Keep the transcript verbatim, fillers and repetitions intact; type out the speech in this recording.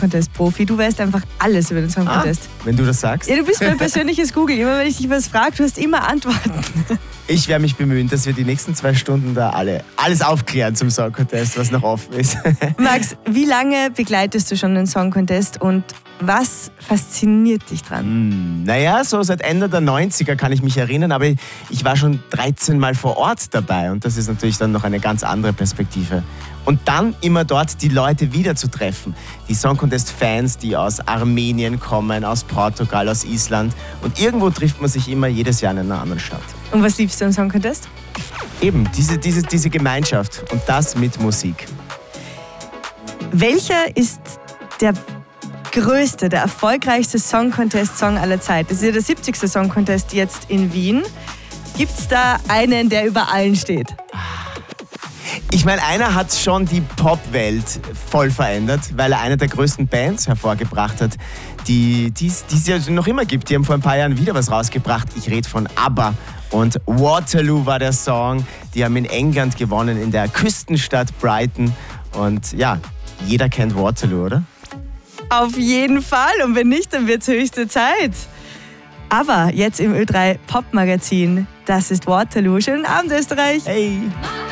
Contest-Profi. Du weißt einfach alles über den Song Contest. Ah, wenn du das sagst. Ja, du bist mein persönliches Google. Immer wenn ich dich was frage, du hast immer Antworten. Ich werde mich bemühen, dass wir die nächsten zwei Stunden da alle alles aufklären zum Song Contest, was noch offen ist. Max, wie lange begleitest du schon den Song Contest und was fasziniert dich dran? Hm, naja, so seit Ende der neunziger kann ich mich erinnern, aber ich war schon dreizehn Mal vor Ort dabei und das ist natürlich dann noch eine ganz andere Perspektive. Und dann immer dort die Leute wieder zu treffen. Die Song Contest-Fans, die aus Armenien kommen, aus Portugal, aus Island. Und irgendwo trifft man sich immer jedes Jahr in einer anderen Stadt. Und was liebst du am Song Contest? Eben, diese, diese, diese Gemeinschaft und das mit Musik. Welcher ist der größte, der erfolgreichste Song Contest-Song aller Zeit? Das ist ja der siebzigste Song Contest jetzt in Wien. Gibt es da einen, der über allen steht? Ich meine, einer hat schon die Popwelt voll verändert, weil er eine der größten Bands hervorgebracht hat, die es ja noch immer gibt. Die haben vor ein paar Jahren wieder was rausgebracht. Ich rede von ABBA. Und Waterloo war der Song. Die haben in England gewonnen, in der Küstenstadt Brighton. Und ja, jeder kennt Waterloo, oder? Auf jeden Fall. Und wenn nicht, dann wird es höchste Zeit. Aber jetzt im Ö drei Pop Magazin, das ist Waterloo. Schönen Abend, Österreich. Hey.